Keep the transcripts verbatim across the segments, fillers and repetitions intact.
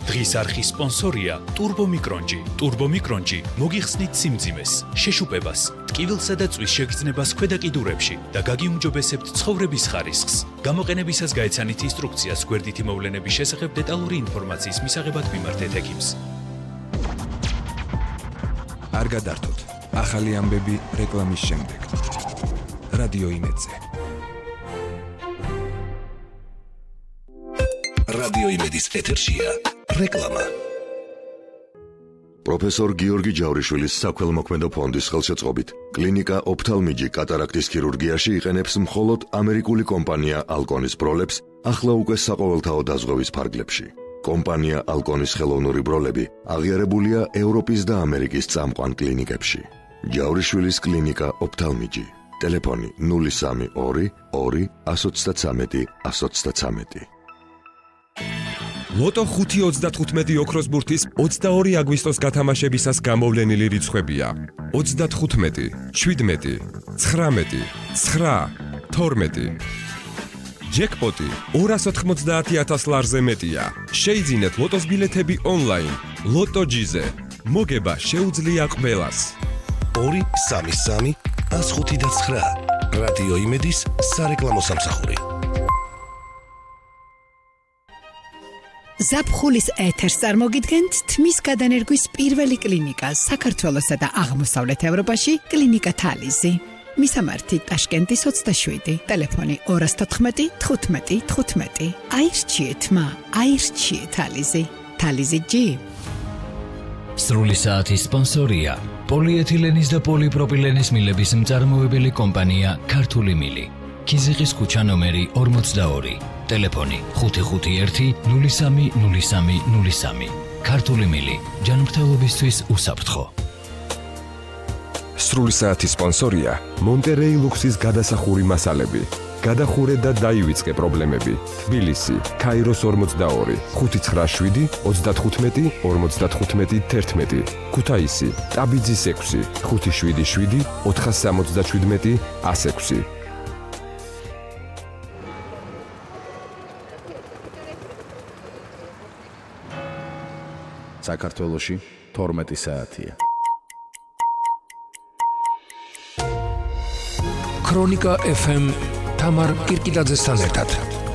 დღის არხის სპონსორია Turbo Micronji. Turbo Micronji მოგიხსნით სიმძიმეს, შეშუპებას, ტკივილსა და წვის შეგრძნებას ქვედა კიდურებში და გაგიუმჯობესებთ ცხოვრების ხარისხს. გამოყენებისას გაეცანით ინსტრუქციას გვერდითი მოვლენების შესახებ დეტალური ინფორმაციის მისაღებად მიმართეთ ექიმს. არ გადართოთ. ახალი ამბები რეკლამის შემდეგ. რადიო იმედზე. რადიო იმედის ეთერშია რეკლამა. პროფესორ გიორგი ჯავრიშვილის საქველმოქმედო ფონდის ხელშეწყობით კლინიკა ოფთალმიჯი კატარაქტის ქირურგიაში იყენებს მხოლოდ ამერიკული კომპანია ალკონის ბროლებს ახლა უკვე საყოველთაო დაზღვევის ფარგლებში. კომპანია ალკონის ხელოვნური ბროლები აღიარებულია ევროპის და ამერიკის წამყვან კლინიკებში. ჯავრიშვილის კლინიკა ოფთალმიჯი. ტელეფონი ნული სამი ორი ორი ათს ოცდათრამეტი ათს ოცდათრამეტი. ლოტო ხუთი ოცდათხუთმეტი ოქროს ბურთის ოცდაორი აგვისტოს გათამაშებისას გამოვლენილი რიცხვებია: ოცდათხუთმეტი, შვიდმეტი, ცხრამეტი, ცხრა, თორმეტი. ჯეკპოტი ორას ოთხმოცდაათი ათას ლარზე მეტია. შეიძინეთ ლოტოს ბილეთები ონლაინ. ლოტოჯიზე. მოგება შეუძლია ყველას. ორი სამი სამი ათს ხუთი და ცხრა. რადიო იმედის სარეკლამო სამსახური. ზაფხულის ეთერს წარმოგიდგენთ თმის გადანერგვის პირველი კლინიკა საქართველოსა და აღმოსავლეთ ევროპაში კლინიკა თალიზი. მისამართი ტაშკენტის ოცდაშვიდი, ტელეფონი ორას თოთხმეტი თხუთმეტი თხუთმეტი. აირჩიეთ მა, აირჩიეთ თალიზი. თალიზი ჯი. სრული საათის სპონსორია პოლიეთილენის და პოლიპროპილენის მილების მწარმოებელი კომპანია ქართული მილი. ქიზიყის ქუჩა ნომერი ორმოცდაორი. ტელეფონი ხუთი ხუთი ერთი ნული სამი ნული სამი ნული სამი. ქართული მილი ჯანმრთელობისთვის უსაფრთხო. სრული საათის სპონსორია მონტერეი ლუქსის გადასახური მასალები. გადახურე და დაივიწყე პრობლემები. თბილისი, ქაიროს ორმოცდაორი, ხუთი ცხრა შვიდი ოცდათხუთმეტი ორმოცდათხუთმეტი თერთმეტი. ქუთაისი, ტაბიძის ექვსი, ხუთი შვიდი შვიდი ოთხას სამოცდაშვიდმეტი ას ექვსი. საქართველოში თორმეტი საათია. ქრონიკა ეფ ემ თამარ კირკიტაძესთან ერთად.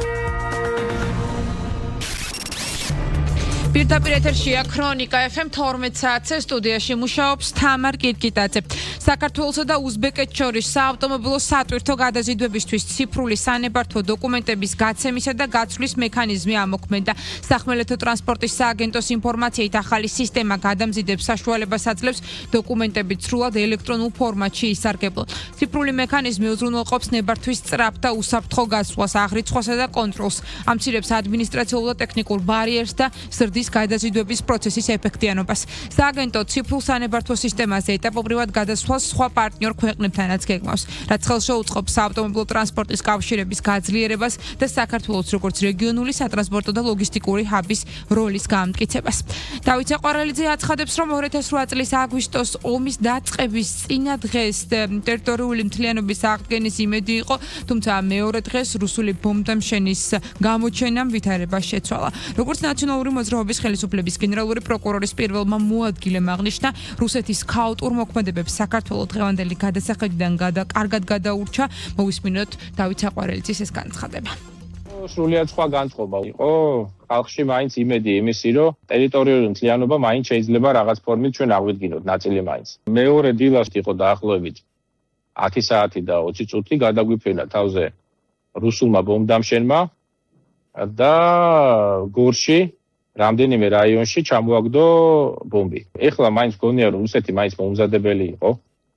პირდაპირ ეთერშია ქრონიკა ეფ ემ თორმეტ საათზე სტუდიაში მუშაობს თამარ კირკიტაძე. საქართველოსა და უზბეკეთს შორის საავტომობილო სატვირთო გადაზიდვებისთვის ციფრული სანებართვო დოკუმენტების გაცემისა და გაცვლის მექანიზმი ამოქმედა. სახმელეთო ტრანსპორტის სააგენტოს ინფორმაციით ახალი სისტემა გადამზიდებს საშუალებას აძლევს დოკუმენტები სრულად ელექტრონულ ფორმატში ისარგებლონ. ციფრული მექანიზმი უზრუნველყოფს ნებართვის სწრაფ და უსაფრთხო გასვლას, აღრიცხვასა და კონტროლს, ამცირებს ადმინისტრაციულ და ტექნიკურ ბარიერს და ზრდის გადაზიდვების პროცესის ეფექტიანობას. სააგენტო ციფრულ სანებართვო სისტემაზე ეტაპობრივად გადასვლას სხვა პარტნიორ ქვეყნებთანაც გეგმავს, რაც ხელშეუწყობს საავტომობილო ტრანსპორტის კავშირების გაძლიერებას და საქართველოს როგორც რეგიონული სატრანსპორტო და ლოგისტიკური ჰაბის როლის გამტკიცებას. დავით საყვარელიძე აცხადებს, რომ ორი ათას რვა წლის აგვისტოს ომის დაწყების წინა დღეს ტერიტორიული მთლიანობის აღდგენის იმედი იყო, თუმცა მეორე დღეს რუსული ბომბდამშენის გამოჩენამ ვითარება შეცვალა. როგორც ნაციონალური მოძრაობის ხელისუფლების გენერალური პროკურორის პირველმა მოადგილემ აღნიშნა, რუსეთის ქაოტურ მოქმედებებს საქართველოს დღევანდელი გადასახედიდან კარგად გადაურჩა. მოვისმინოთ დავით საყვარელიძის ეს განცხადება. სრულიად სხვა განწყობა იყო ხალხში მაინც იმედი იმისი, რომ ტერიტორიული მთლიანობა მაინც შეიძლება რაღაც ფორმით ჩვენ აღვიდგინოთ, ნაწილი მაინც. მეორე დილას იყო დაახლოებით ათი საათი და ოცი წუთი გადაგვიფრენა თავზე რუსულმა ბომბდამშენმა და გორში რამდენიმე რაიონში ჩამოაგდო ბომბი. ეხლა მაინც გონია რომ რუსეთი მაინც მომზადებელი იყო.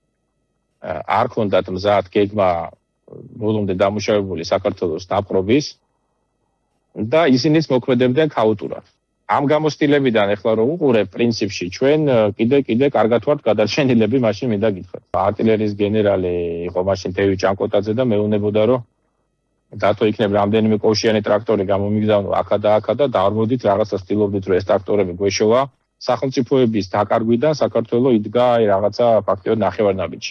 არ ქონდათ მზად გეგმა ბოლომდე დამუშავებული საქართველოს დაპყრობის და ისინიც მოქმედებდნენ ქაოტურად. ამ გამოსტილებიდან ეხლა რომ უყურებ პრინციპში ჩვენ კიდე კიდე კარგად ვართ გადარჩენილები, მაშინ მინდა გითხრათ. არტილერიის გენერალი იყო მაშინ დევი ჭანკოტაძე და მეუბნებოდა რომ დათო იქნებ რამდენიმე კოშიანი ტრაქტორი გამომიგზავნო აქა და აქა და დაარმოდით რაღაცა სტილობდით რომ ეს ტრაქტორები გვეშოვა. სახელმწიფოების დაკარგვიდან საქართველოს იდგა აი რაღაცა ფაქტიურად ნახევარნაბიჯი.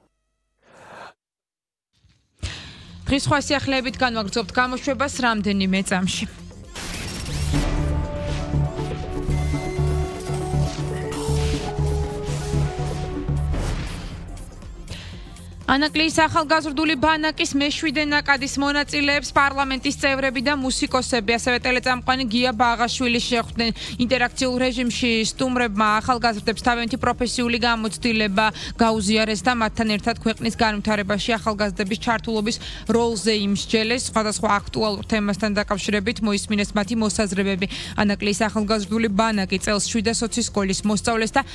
დღის სხვა სიახლეებით განვაგრძობთ გამოშვებას რამდენიმე წამში. ანაკლიის ახალგაზრდული ბანაკის მეშვიდე ნაკადის მონაწილეებს პარლამენტის წევრები და მუსიკოსები, ასევე ტელეწამყვანი გია ბაღაშვილი შეხვდნენ. ინტერაქციულ რეჟიმში სტუმრებმა ახალგაზრდებს თავიანთი პროფესიული გამოცდილება გაუზიარეს და მათთან ერთად ქვეყნის განვითარებაში ახალგაზრდების ჩართულობის როლზე იმსჯელეს. სხვადასხვა აქტუალურ თემასთან დაკავშირებით მოისმინეს მათი მოსაზრებები. ანაკლიის ახალგაზრდული ბანაკი წელს შვიდას ოცი სკოლის მოსწავლეს და